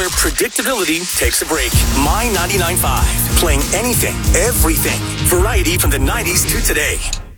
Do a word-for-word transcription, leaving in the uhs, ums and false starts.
where predictability takes a break. My ninety-nine point five, playing anything, everything. Variety from the nineties to today.